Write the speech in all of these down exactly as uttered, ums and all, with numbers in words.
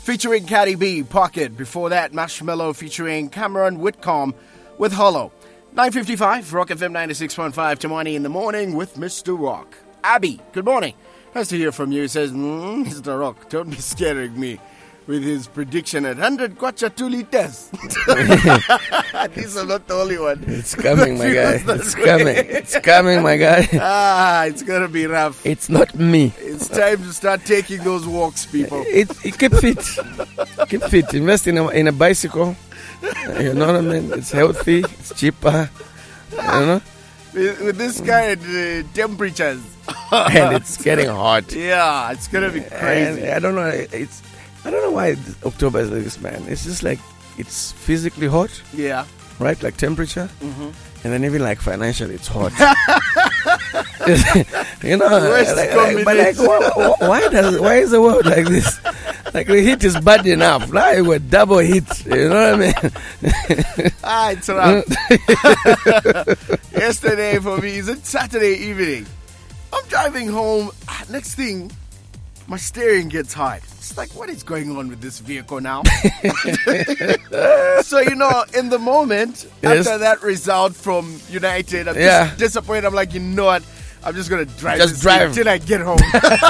featuring Cardi B, Pocket. Before that, Marshmello featuring Cameron Whitcomb with Hollow. nine fifty-five, Rock F M ninety-six point five, Tamani in the morning with Mister Rock. Abby, good morning. Nice to hear from you. He says, mm, Mister Rock, don't be scaring me with his prediction at one hundred kwacha two liters. At least I'm not the only one. It's coming, my guy. It's coming. It's coming, my guy. Ah, it's going to be rough. It's not me. It's time to start taking those walks, people. It, it keep fit. Keep fit. Invest in a, in a bicycle. You know what I mean? It's healthy. It's cheaper. You know? With, with this kind of uh, temperatures. And it's getting hot. Yeah, it's going to be crazy. And I don't know. It's I don't know why October is like this, man. It's just like it's physically hot. Yeah. Right? Like temperature. Mm-hmm. And then even like financially, it's hot. You know, Worst like, like, but like, why, why does why is the world like this? Like the heat is bad enough. Now we're double heat. You know what I mean? Ah, it's rough. Yesterday for me, is it Saturday evening? I'm driving home. Next thing, my steering gets hot. It's like, what is going on with this vehicle now? So, you know, in the moment, Yes. after that result from United, I'm Yeah. just disappointed. I'm like, you know what? I'm just going to drive Just this drive. thing till I get home.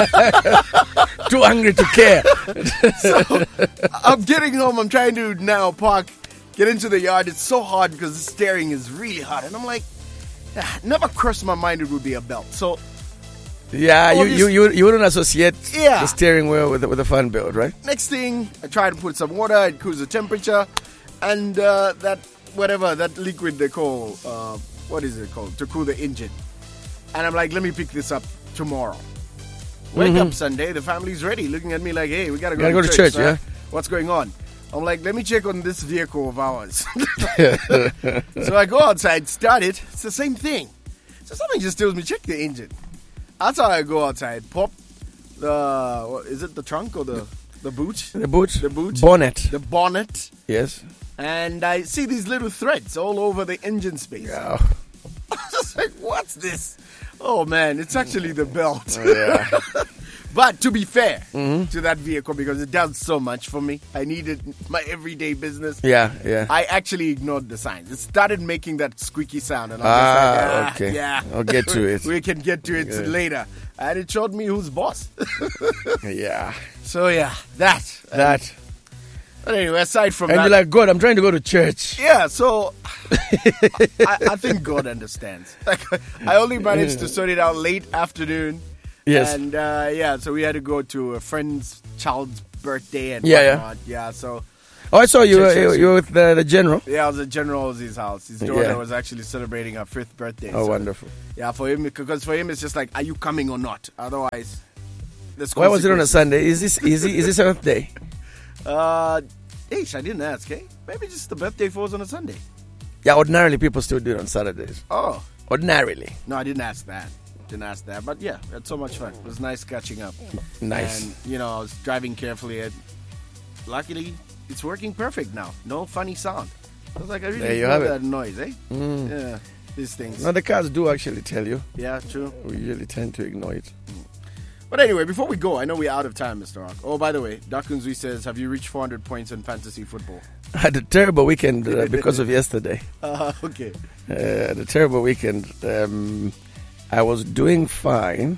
Too hungry to care. So, I'm getting home. I'm trying to now park, get into the yard. It's so hard because the steering is really hot. And I'm like, ah, never crossed my mind it would be a belt. So, Yeah, you, you, you, you wouldn't associate Yeah. the steering wheel with, with a fun build, right? next thing, I try to put some water, it cools the temperature, and uh, that, whatever, that liquid they call, uh, what is it called, to cool the engine. And I'm like, let me pick this up tomorrow. Wake Mm-hmm. up Sunday, the family's ready, looking at me like, hey, we gotta go, Gotta to, go to church, church, huh? yeah. What's going on? I'm like, let me check on this vehicle of ours. So I go outside, start it, it's the same thing. So something just tells me, check the engine. That's how I go outside, pop the, what, is it the trunk or the, the boot? The boot? The boot. Bonnet. The bonnet. Yes. And I see these little threads all over the engine space. Yeah. I was just like, what's this? Oh man, it's actually the belt. Yeah. But to be fair Mm-hmm. to that vehicle, because it does so much for me, I needed my everyday business. Yeah, yeah. I actually ignored the signs. It started making that squeaky sound, and I'm Ah, just like, ah, okay. yeah. I'll get to it. We can get to it Yeah. later. And it showed me who's boss. Yeah. So yeah, that. That. But anyway, aside from And that, you're like, God, I'm trying to go to church. yeah, so I, I think God understands. Like, I only managed to sort it out late afternoon. Yes. And uh, yeah, so we had to go to a friend's child's birthday and Yeah, yeah. whatnot. Yeah, so Oh, I saw you. Church, Uh, church. you were with the, the general. yeah, I was at General Ozzy's house. His daughter Yeah. was actually celebrating her fifth birthday. Oh, so, wonderful. Yeah, for him, because for him it's just like, are you coming or not? Otherwise, there's Why was it on a consequences. Sunday? Is this easy? Is this seventh day? Uh, Ish, I didn't ask, eh? Maybe just the birthday falls on a Sunday. Yeah, ordinarily people still do it on Saturdays. Oh, Ordinarily. no, I didn't ask that. Didn't ask that. But yeah, we had so much fun. It was nice catching up. Nice. And, you know, I was driving carefully. And luckily, it's working perfect now. No funny sound. I was like, I really There you love have it. that noise, eh? Mm. Yeah, these things. Now the cars do actually tell you. Yeah, true. We usually tend to ignore it. But anyway, before we go, I know we're out of time, Mister Rock. Oh, by the way, Dakunzui says, have you reached four hundred points in fantasy football? I had a terrible weekend uh, because of yesterday. Uh, okay. Uh, had a terrible weekend. Um, I was doing fine,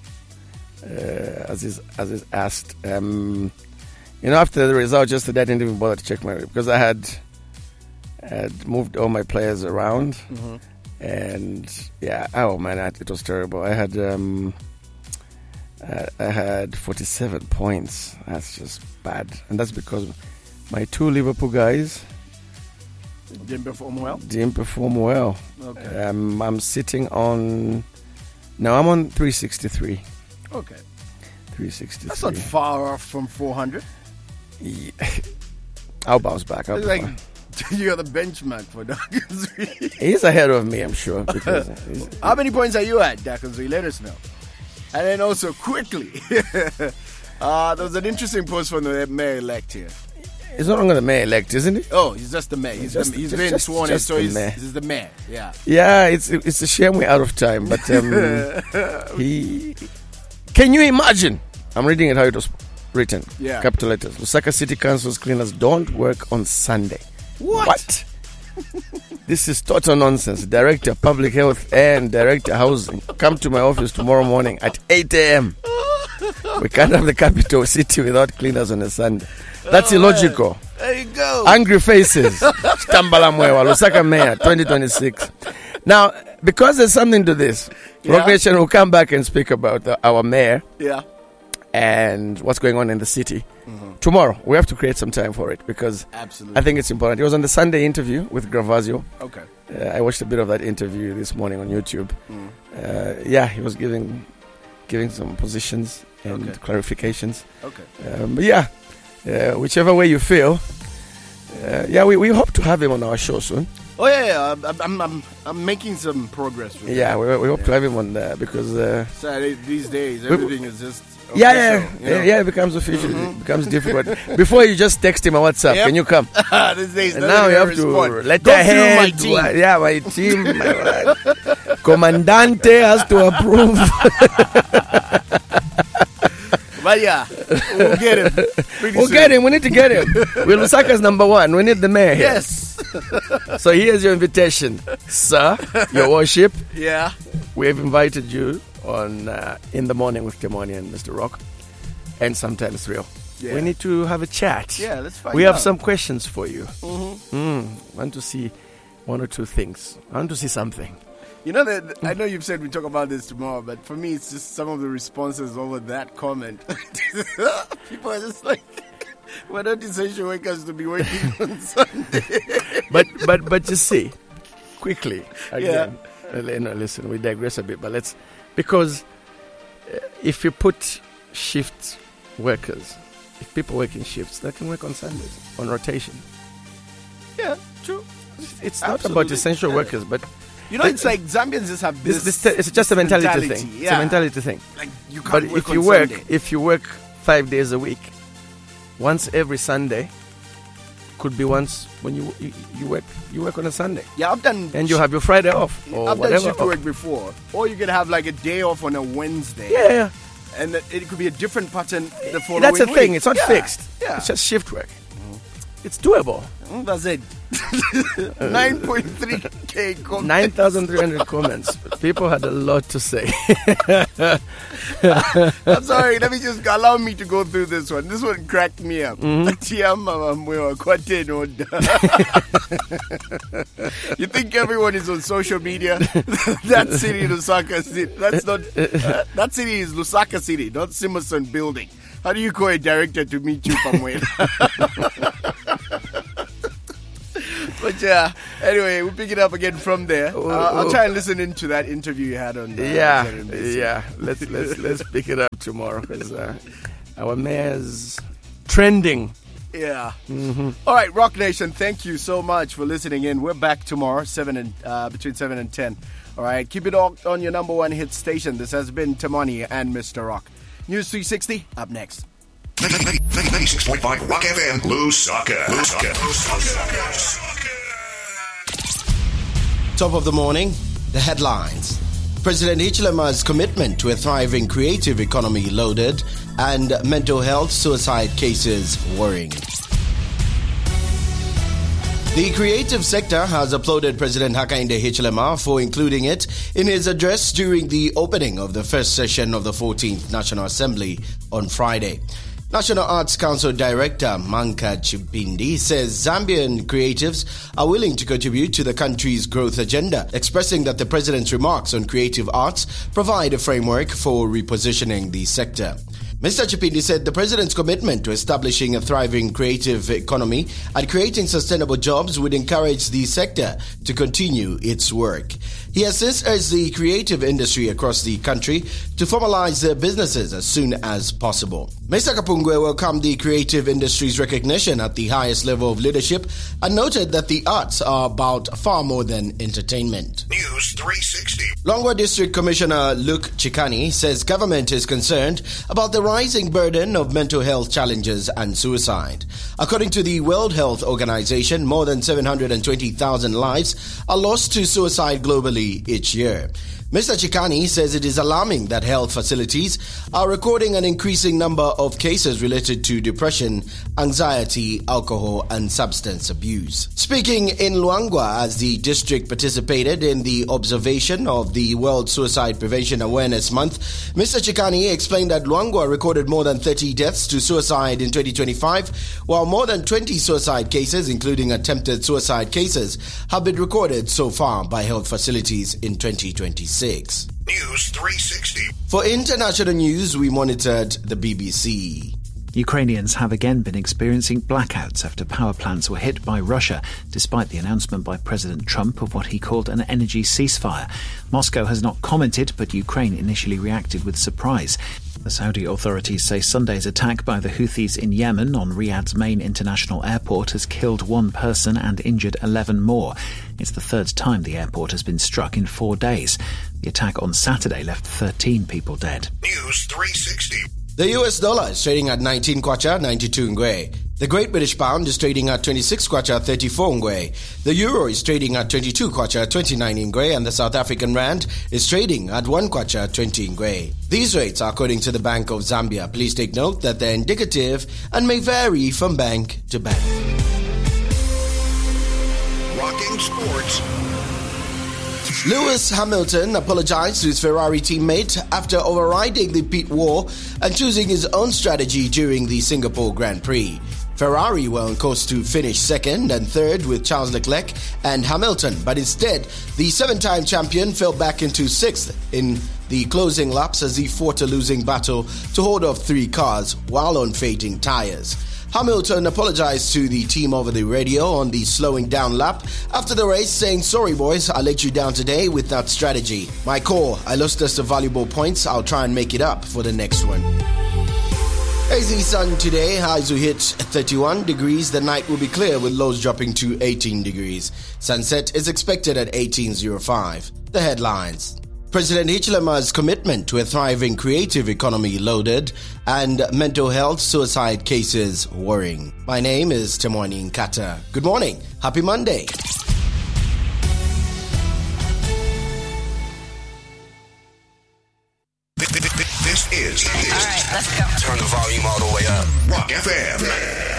uh, as is as is asked. Um, you know, after the result yesterday, I didn't even bother to check my because I had had moved all my players around, Mm-hmm. and yeah, oh man, that- it was terrible. I had um, I, I had forty-seven points. That's just bad, and that's because my two Liverpool guys Didn't perform well? didn't perform well. Okay. Um, I'm sitting on. No, I'm on three sixty-three. Okay. three sixty-three. That's not far off from four hundred. Yeah. I'll bounce back. I'll It's be like, fine. you're the benchmark for Dakunzui. He's ahead of me, I'm sure. Because he's- How many points are you at, Dakunzui? Let us know. And then also, quickly, uh, there was an interesting post from the mayor-elect here. he's no longer the mayor-elect, isn't he? Oh, he's just the mayor. He's, Just- the, he's just- been just- sworn in, just so the he's, mayor. he's the mayor. Yeah. Yeah, it's it's a shame we're out of time. But um, he... Can you imagine? I'm reading it how it was written. Yeah. Capital letters. Lusaka City Council's cleaners don't work on Sunday. What? What? This is total nonsense. Director Public Health and Director Housing, come to my office tomorrow morning at eight a.m. We can't have the capital city without cleaners on a Sunday. That's oh, illogical. Man. There you go. Angry faces. Tambala Mwewa, Lusaka Mayor, twenty twenty-six. Now, because there's something to this, yeah. Rock Nation will come back and speak about the, our mayor. Yeah. And what's going on in the city. Mm-hmm. Tomorrow, we have to create some time for it because Absolutely. I think it's important. It was on the Sunday interview with Gravazio. Okay. Uh, I watched a bit of that interview this morning on YouTube. Mm. Uh, yeah, he was giving giving some positions and okay. clarifications. Okay. Um, but yeah, uh, whichever way you feel, uh, yeah, we, we hope to have him on our show soon. Oh yeah, yeah. I'm, I'm, I'm, I'm making some progress. With yeah, that. we, we hope yeah. to have him on there because uh, so these days everything is just official, yeah, yeah, you know? yeah. It becomes official. Mm-hmm. It becomes difficult. Before you just text him a WhatsApp, yep. Can you come? These days, and now you have respond. to let Go the head. my team. Yeah, my team. My Commandante has to approve. But yeah, we'll get him. We'll soon. get him. We need to get him. We're Lusaka's number one. We need the mayor here. Yes. So here's your invitation, sir. Your worship. Yeah. We have invited you on uh, In the Morning with Timoni and Mister Rock, and sometimes Real. Yeah. We need to have a chat. Yeah, let's find We out. have some questions for you. Mm-hmm. Mm, want to see one or two things. I want to see something. You know that I know you've said we talk about this tomorrow, but for me, it's just some of the responses over that comment. People are just like, "Why don't essential workers to be working on Sunday?" but but but you see, quickly again. Yeah. Uh, no, listen, we digress a bit, but let's because uh, if you put shift workers, if people work in shifts, they can work on Sundays on rotation. Yeah, true. It's not Absolutely. about essential yeah. workers, but. You know, it's like Zambians just have this. this, this it's just a mentality, mentality thing. Yeah. It's a mentality thing. Like you can't but work if you on work, Sunday. if you work five days a week, once every Sunday, could be once when you you, you work you work on a Sunday. Yeah, I've done. And you have your Friday off or I've whatever. done shift work before, or you could have like a day off on a Wednesday. Yeah, yeah. And it could be a different pattern the following That's the week. thing. It's not yeah. fixed. Yeah, it's just shift work. It's doable. Mm, that's it. nine point three K comments. nine thousand three hundred comments. People had a lot to say. I'm sorry. Let me just allow me to go through this one. This one cracked me up. Mm-hmm. You think everyone is on social media? That city is Lusaka City. That's not. Uh, that city is Lusaka City, not Simerson Building. How do you call a director to meet you somewhere? But yeah, anyway, we'll pick it up again from there. Uh, I'll try and listen into that interview you had on. Uh, yeah, yeah. Let's let's let's pick it up tomorrow because uh, our mayor's trending. Yeah. Mm-hmm. All right, Rock Nation. Thank you so much for listening in. We're back tomorrow, seven and uh, between seven and ten. All right, keep it all on your number one hit station. This has been Timoni and Mister Rock. News three sixty up next. ninety-six point five Rock F M, Lusaka. Lusaka. Top of the morning, the headlines. President Hichilema's commitment to a thriving creative economy loaded, and mental health suicide cases worrying. The creative sector has applauded President Hakainde Hichilema for including it in his address during the opening of the first session of the fourteenth National Assembly on Friday. National Arts Council Director Manka Chipindi says Zambian creatives are willing to contribute to the country's growth agenda, expressing that the president's remarks on creative arts provide a framework for repositioning the sector. Mister Chipindi said the president's commitment to establishing a thriving creative economy and creating sustainable jobs would encourage the sector to continue its work. He has since urged the creative industry across the country to formalize their businesses as soon as possible. Mister Kapungwe welcomed the creative industry's recognition at the highest level of leadership and noted that the arts are about far more than entertainment. News three sixty. Longwa District Commissioner Luke Chikani says government is concerned about the rising burden of mental health challenges and suicide. According to the World Health Organization, more than seven hundred twenty thousand lives are lost to suicide globally each year. Mister Chikani says it is alarming that health facilities are recording an increasing number of cases related to depression, anxiety, alcohol and substance abuse. Speaking in Luangwa as the district participated in the observation of the World Suicide Prevention Awareness Month, Mister Chikani explained that Luangwa recorded more than thirty deaths to suicide in twenty twenty-five, while more than twenty suicide cases, including attempted suicide cases, have been recorded so far by health facilities in twenty twenty-six. News three sixty. For international news, we monitored the B B C. Ukrainians have again been experiencing blackouts after power plants were hit by Russia, despite the announcement by President Trump of what he called an energy ceasefire. Moscow has not commented, but Ukraine initially reacted with surprise. The Saudi authorities say Sunday's attack by the Houthis in Yemen on Riyadh's main international airport has killed one person and injured eleven more. It's the third time the airport has been struck in four days. The attack on Saturday left thirteen people dead. News three sixty. The U S dollar is trading at nineteen kwacha, ninety-two ngwe. The Great British Pound is trading at twenty-six kwacha, thirty-four ngwe. The Euro is trading at twenty-two kwacha, twenty-nine ngwe, and the South African Rand is trading at one kwacha, twenty ngwe. These rates are according to the Bank of Zambia. Please take note that they're indicative and may vary from bank to bank. Rocking sports. Lewis Hamilton apologized to his Ferrari teammate after overriding the pit war and choosing his own strategy during the Singapore Grand Prix. Ferrari were on course to finish second and third with Charles Leclerc and Hamilton, but instead, the seven-time champion fell back into sixth in the closing laps as he fought a losing battle to hold off three cars while on fading tires. Hamilton apologized to the team over the radio on the slowing down lap after the race, saying, "Sorry boys, I let you down today with that strategy. My core, I lost us some valuable points. I'll try and make it up for the next one." Hazy sun today, highs will hit thirty-one degrees. The night will be clear with lows dropping to eighteen degrees. Sunset is expected at eighteen oh five. The headlines. President Hichilema's commitment to a thriving creative economy loaded, and mental health suicide cases worrying. My name is Temwani Nkata. Good morning. Happy Monday. This is. All right, let's go. Turn the volume all the way up. Rock F M.